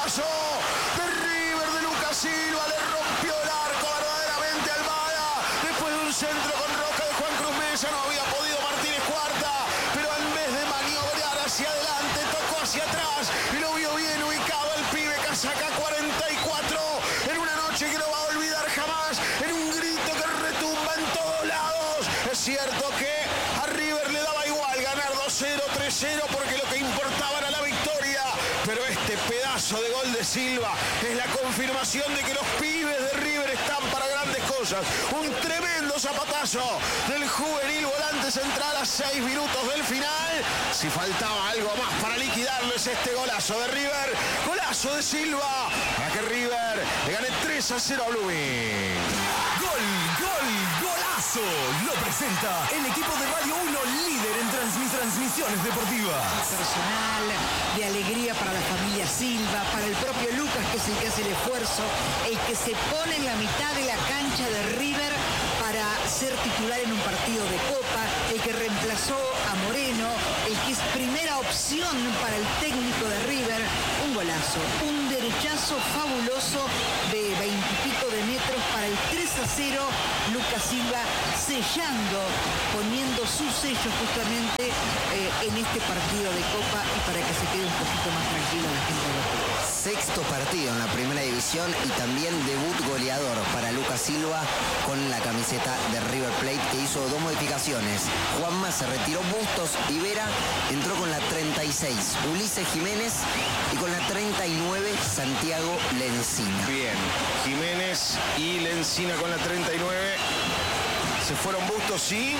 golazo de River de Lucas Silva. Le rompió el arco verdaderamente Almada. Después de un centro con Roca de Juan Cruz Mesa, no había podido Martínez Cuarta, pero en vez de maniobrar hacia adelante, tocó hacia atrás y lo vio bien ubicado el pibe Casaca 44 en una noche que no va a olvidar jamás, en un grito que retumba en todos lados. Es cierto que a River le daba igual ganar 2-0, 3-0, porque lo que importaba era la victoria, pero este pedazo de gol de Silva es la confirmación de que los pibes de River están para grandes cosas. Un tremendo zapatazo del juvenil volante central a 6 minutos del final. Si faltaba algo más para liquidarlo, es este golazo de River, golazo de Silva, para que River le gane 3-0 a Blooming. Gol, gol, golazo. Lo presenta el equipo de Radio 1, líder en transmisiones deportivas. Personal, de alegría para la familia Silva, para el propio Lucas, que es el que hace el esfuerzo, el que se pone en la mitad de la cancha de River para ser titular en un partido de Copa, el que reemplazó a Moreno, el que es primera opción para el técnico de River. Un golazo, un derechazo fabuloso de 20 y pico de metros para el 3-0. Lucas Silva sellando, poniendo su sello justamente en este partido de Copa, y para que se quede un poquito más tranquilo la gente de los Pueblos. Sexto partido en la primera división y también debut goleador para Lucas Silva con la camiseta de River Plate, que hizo 2 modificaciones. Juanma se retiró, Bustos y Vera entró con la 36, Ulises Jiménez, y con la 39 Santiago Lencina. Bien, Jiménez y Lencina con la 39. Se fueron Bustos y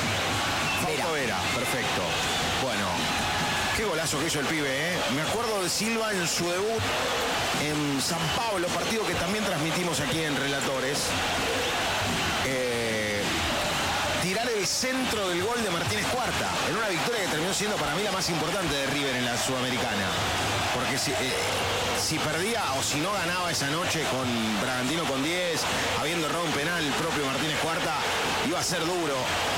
Vera. Perfecto. Bueno, qué golazo que hizo el pibe, ¿eh? Me acuerdo de Silva en su debut en San Pablo, partido que también transmitimos aquí en Relatores. Tirar el centro del gol de Martínez Cuarta en una victoria que terminó siendo para mí la más importante de River en la Sudamericana. Porque si perdía o si no ganaba esa noche con Bragantino con 10, habiendo errado un penal el propio Martínez Cuarta, iba a ser duro.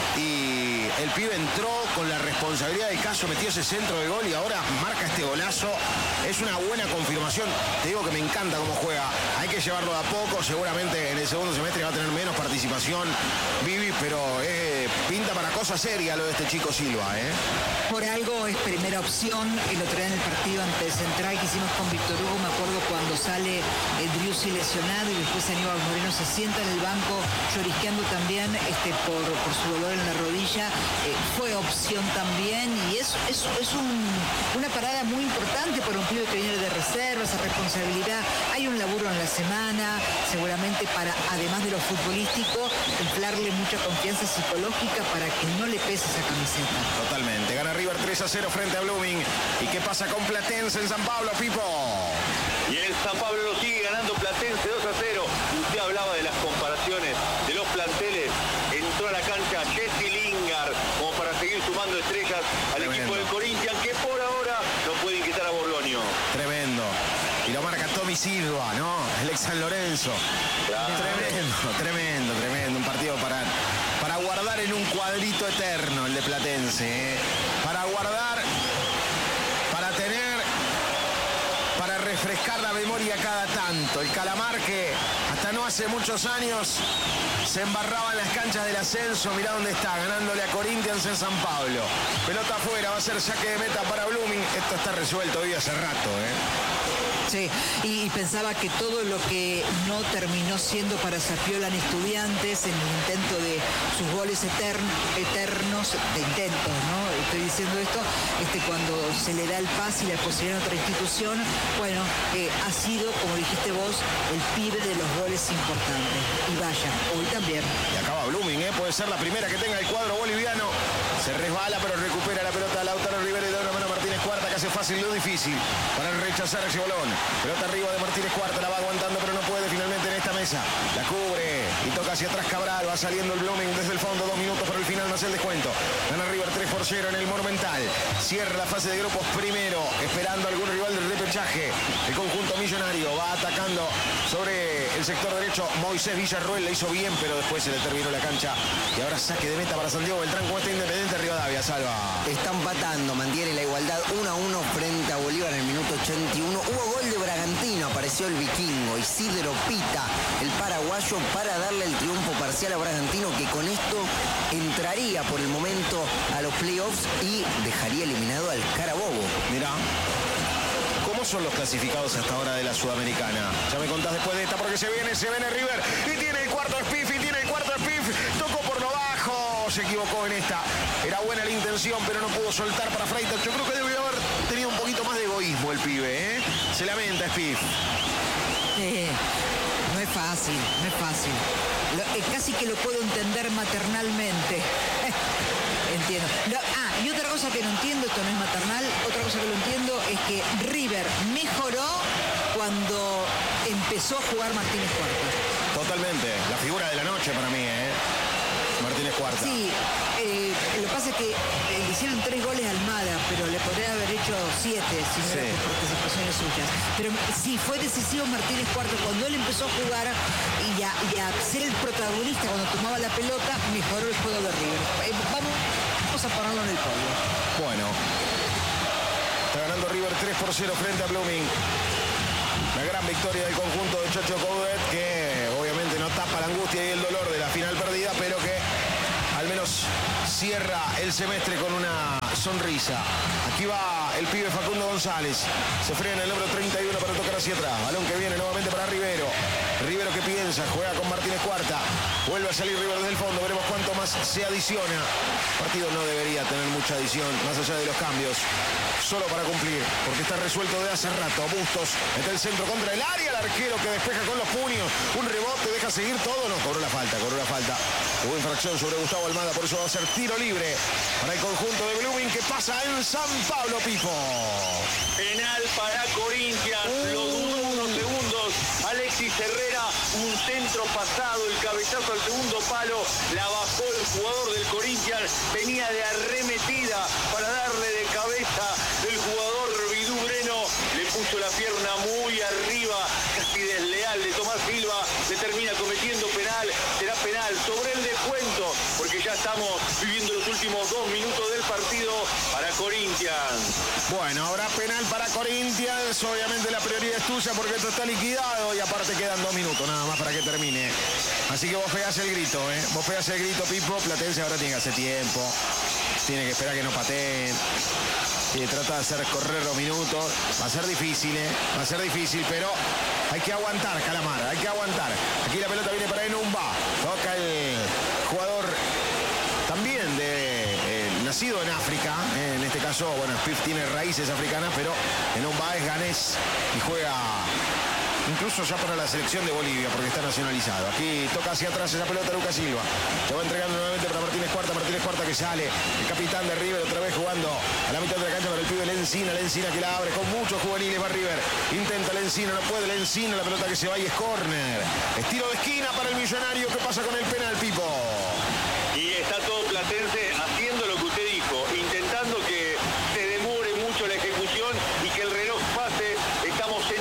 Y el pibe entró con la responsabilidad del caso, metió ese centro de gol y ahora marca este golazo. Es una buena confirmación. Te digo que me encanta cómo juega. Hay que llevarlo de a poco. Seguramente en el segundo semestre va a tener menos participación Vivi, pero pinta para cosa seria lo de este chico Silva, ¿eh? Por algo es primera opción. El otro día en el partido ante Central que hicimos con Víctor Hugo, me acuerdo cuando sale Driussi lesionado y después Aníbal Moreno se sienta en el banco llorisqueando también por su dolor en la rodilla. Fue opción también, y es una parada muy importante para un pibe que viene de reserva, esa responsabilidad. Hay un laburo en la semana, seguramente para, además de lo futbolístico, inflarle mucha confianza psicológica para que no le pese esa camiseta. Totalmente. Gana River 3-0 frente a Blooming. ¿Y qué pasa con Platense en San Pablo, Pipo? Y el San Pablo lo sigue ganando Platense 2-0. Usted hablaba de las comparaciones de los planteles. Entró a la cancha Jesse Lingard como para seguir sumando estrellas al equipo del Corinthians, que por ahora no puede inquietar a Borgoño. Tremendo. Y lo marca Tommy Silva, ¿no? El ex San Lorenzo. Claro. Tremendo. Un partido para guardar en un cuadrito eterno, el de Platense, ¿eh? Para guardar, para tener, para refrescar la memoria cada tanto. El Calamar, que hasta no hace muchos años se embarraba en las canchas del ascenso. Mirá dónde está, ganándole a Corinthians en San Pablo. Pelota afuera, va a ser saque de meta para Blooming. Esto está resuelto hoy hace rato, ¿eh? Sí, y pensaba que todo lo que no terminó siendo para Zapiola en Estudiantes, en el intento de sus goles eternos, de intentos, ¿no? Estoy diciendo esto, cuando se le da el pase y la posibilidad a otra institución, bueno, ha sido, como dijiste vos, el pibe de los goles importantes. Y vaya, hoy también. Y acaba Blooming, puede ser la primera que tenga el cuadro boliviano. Se resbala, pero recupera la pelota Lautaro Rivera y da una mano a Martínez Cuarta, que hace fácil lo difícil para rechazar ese balón. Pelota arriba de Martínez Cuarta, la va aguantando, pero no puede finalmente en esta mesa. La cubre y toca hacia atrás Cabral, va saliendo el Blooming desde el fondo, 2 minutos para el final, más el descuento. Gana River 3-0 en el Monumental. Cierra la fase de grupos primero, esperando algún rival del repechaje. El conjunto millonario va atacando sobre el sector derecho. Moisés Villarroel le hizo bien, pero después se le terminó la cancha. Y ahora saque de meta para Santiago Beltrán, como está Independiente Rivadavia. Salva. Está empatando, mantiene la igualdad 1-1 frente a Bolívar en el minuto 81. Hubo gol de Bragantino apareció el vikingo Isidro Pita, el paraguayo, para darle el triunfo parcial a Bragantino, que con esto entraría por el momento a los playoffs y dejaría eliminado al Carabobo. Mirá. ¿Cómo son los clasificados hasta ahora de la Sudamericana? Ya me contás después de esta, porque se viene River y tiene el cuarto Spiff, tocó por lo bajo, se equivocó en esta. Era buena la intención, pero no pudo soltar para Freitas. Yo creo que debió haber tenido un poquito más de egoísmo el pibe, ¿eh? Se lamenta Spiff. No es fácil. Casi que lo puedo entender maternalmente. Entiendo. Y otra cosa que no entiendo, esto no es maternal, otra cosa que no entiendo es que River mejoró cuando empezó a jugar Martínez Cuarta. Totalmente. La figura de la noche para mí, Martínez Cuarta. Sí, lo que pasa es que le hicieron 3 goles a Almada, pero le podría haber hecho 7 si no era por participaciones suyas. Pero sí, fue decisivo Martínez Cuarta cuando él empezó a jugar y a ser el protagonista cuando tomaba la pelota, mejoró el juego de River. Vamos a ponerlo en el podio. Bueno, está ganando River 3-0 frente a Blooming. La gran victoria del conjunto de Chocho Coudet, que obviamente no tapa la angustia y el dolor de la final perdida, pero que al menos cierra el semestre con una sonrisa. Aquí va el pibe Facundo González. Se frena el número 31 para tocar hacia atrás. Balón que viene nuevamente para Rivero. Rivero que piensa, juega con Martínez Cuarta. Vuelve a salir River desde el fondo. Veremos cuánto más se adiciona. El partido no debería tener mucha adición, más allá de los cambios. Solo para cumplir, porque está resuelto de hace rato. Bustos mete el centro contra el área. El arquero que despeja con los puños. Un rebote, deja seguir todo. No, cobró la falta. Hubo infracción sobre Gustavo Almada, por eso va a ser tiro libre para el conjunto de Blooming, que pasa en San Pablo, Pipo. Penal para Corinthians, lo dudó unos segundos. Alexis Herrera, un centro pasado, el cabezazo al segundo palo, la bajó el jugador del Corinthians, venía de arremetida para darle de cabeza el jugador Vidubreno, le puso la pierna muy arriba, casi desleal de Tomás Silva, le termina cometiendo penal, será penal sobre el descuento, porque ya estamos viviendo los últimos 2 minutos del partido para Corinthians. Bueno, habrá penal para Corinthians, obviamente la prioridad es tuya porque esto está liquidado y aparte quedan 2 minutos nada más para que termine. Así que vos pegás el grito, Vos pegás el grito, Pipo. Platense ahora tiene que hacer tiempo, tiene que esperar que no pateen. Y trata de hacer correr los minutos. Va a ser difícil, pero hay que aguantar, Calamar, hay que aguantar. Aquí la pelota viene para Enumba. Toca el jugador también nacido en África. En este caso, bueno, Spiff tiene raíces africanas, pero Enumba es ganés y juega incluso ya para la selección de Bolivia, porque está nacionalizado. Aquí toca hacia atrás esa pelota Lucas Silva. Se va entregando nuevamente para Martínez Cuarta que sale. El capitán de River otra vez jugando a la mitad de la cancha para el pibe Lencina que la abre con muchos juveniles. Va River, intenta Lencina, no puede Lencina, la pelota que se va y es córner. Estilo de esquina para el Millonario. ¿Qué pasa con el penal, Pipo? Y está todo Platense haciendo lo que usted dijo, intentando que se demore mucho la ejecución y que el reloj pase. Estamos en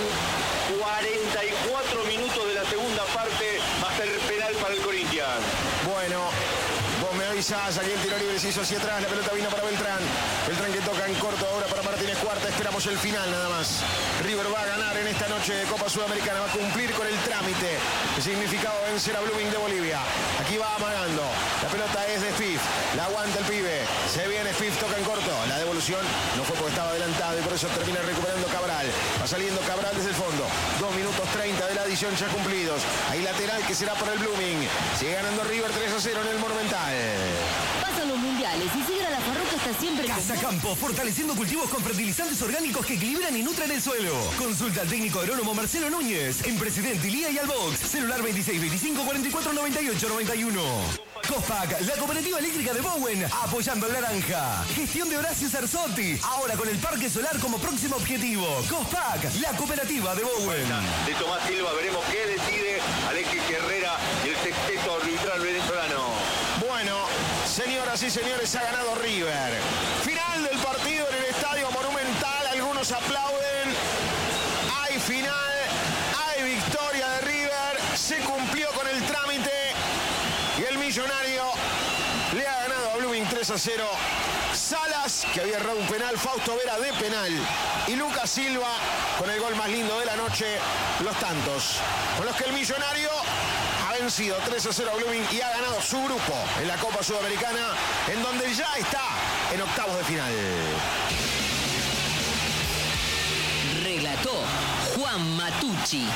44 minutos de la segunda parte, va a ser penal para el Corinthians. Bueno, vos me avisás, aquí el tiro libre se hizo hacia atrás, la pelota vino para Beltrán. Beltrán que toca en corto ahora para Martínez Cuarta, esperamos el final nada más. River va a ganar en esta noche de Copa Sudamericana, va a cumplir con el trámite que significaba vencer a Blooming de Bolivia. Aquí va amagando, la pelota es de Spiff, la aguanta el pibe, se viene Spiff, toca en corto, la devolución no fue porque estaba adelantado y por eso termina recuperando Cabral. Va saliendo Cabral desde el fondo, 2 minutos 30 de la adición ya cumplidos. Hay lateral que será para el Blooming. Sigue ganando River 3-0 en el Monumental. Pasan los mundiales y siguen a la Farruca hasta siempre. Casa Campo, fortaleciendo cultivos con fertilizantes orgánicos que equilibran y nutren el suelo. Consulta al técnico agrónomo Marcelo Núñez en Presidente Ilía y Albox. Celular 26 25 44 98 91. Cospac, la cooperativa eléctrica de Bowen, apoyando al naranja. Gestión de Horacio Sarzotti, ahora con el parque solar como próximo objetivo. Cospac, la cooperativa de Bowen. De Tomás Silva, veremos qué decide Alexis Herrera y el sexteto arbitral venezolano. Bueno, señoras y señores, ha ganado River. Final del partido en el Estadio Monumental. Algunos aplauden. Hay final, hay victoria de River. Se cumplió con el trámite. Y el Millonario le ha ganado a Blooming 3-0. Salas, que había errado un penal, Fausto Vera de penal. Y Lucas Silva con el gol más lindo de la noche, los tantos con los que el Millonario ha vencido 3-0 a Blooming y ha ganado su grupo en la Copa Sudamericana, en donde ya está en octavos de final. Relató Juan Matucci.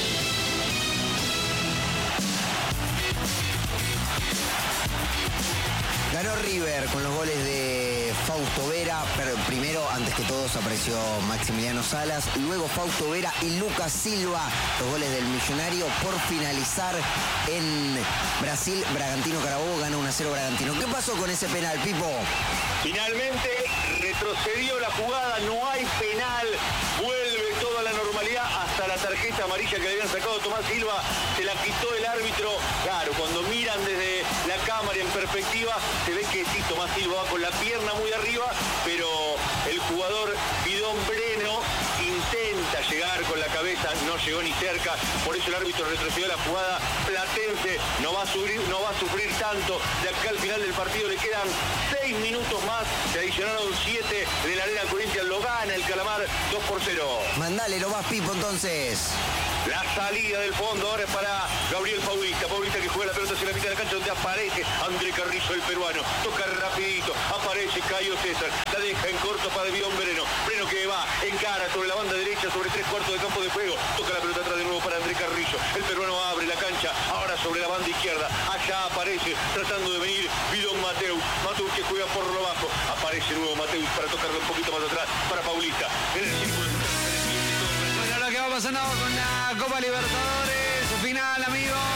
Ganó River con los goles de Fausto Vera, pero primero, antes que todos, apareció Maximiliano Salas, luego Fausto Vera y Lucas Silva, los goles del Millonario. Por finalizar en Brasil, Bragantino Carabobo gana 1-0 Bragantino. ¿Qué pasó con ese penal, Pipo? Finalmente retrocedió la jugada, no hay penal, vuelve toda la normalidad hasta la tarjeta amarilla que le habían sacado Tomás Silva, se la quitó el árbitro. Claro, cuando miran desde la cámara en perspectiva, se ve que sí, Tomás Silva va con la pierna muy arriba, pero el jugador Bidón Breno intenta llegar con la cabeza, no llegó ni cerca, por eso el árbitro retrocedió la jugada. Platense no va a sufrir tanto, de acá al final del partido le quedan 6 minutos más, se adicionaron 7 de la Arena Corinthians, lo gana el Calamar 2-0. Mandale, lo vas, Pipo, entonces. La salida del fondo ahora es para Gabriel Paulista que juega la pelota hacia la mitad de la cancha, donde aparece André Carrillo, el peruano, toca rapidito, aparece Caio César, la deja en corto para Bidón Breno que va, encara sobre la banda derecha, sobre 3/4 de campo de juego, toca la pelota atrás de nuevo para André Carrillo, el peruano abre la cancha, ahora sobre la banda izquierda, allá aparece, tratando de venir Bidón Mateus que juega por lo bajo, aparece nuevo Mateus para tocarle un poquito más atrás, para Paulista, en el círculo. Bueno, lo que va pasando con la Copa Libertadores, final, amigos.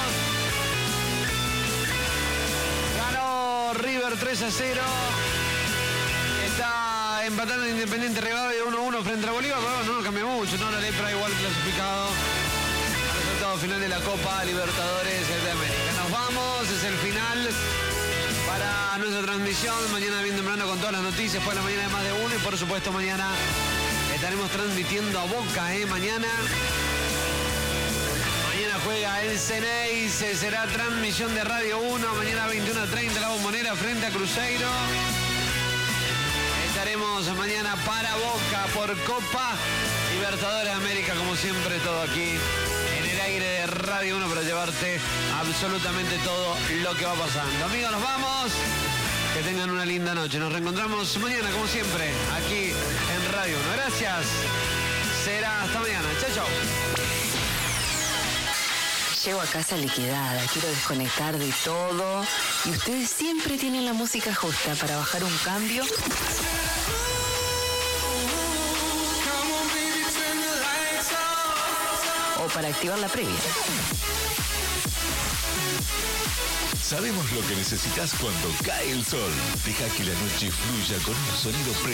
Ganó River 3-0. Está empatando Independiente Rivadavia 1-1 frente a Bolívar, pero no cambia mucho, ¿no? La Lepra igual clasificado al resultado final de la Copa Libertadores de América. Nos vamos, es el final para nuestra transmisión. Mañana bien temprano con todas las noticias, fue la mañana de más de uno y por supuesto mañana estaremos transmitiendo a Boca, Mañana juega el Ceneice, será transmisión de Radio 1, mañana 21:30 la Bombonera frente a Cruzeiro. Estaremos mañana para Boca por Copa Libertadores de América, como siempre, todo aquí en el aire de Radio 1 para llevarte absolutamente todo lo que va pasando. Amigos, nos vamos. Que tengan una linda noche. Nos reencontramos mañana, como siempre, aquí en Radio 1. Gracias. Será hasta mañana. Chau, chau. Llego a casa liquidada, quiero desconectar de todo y ustedes siempre tienen la música justa para bajar un cambio o para activar la previa. Sabemos lo que necesitas cuando cae el sol. Deja que la noche fluya con un sonido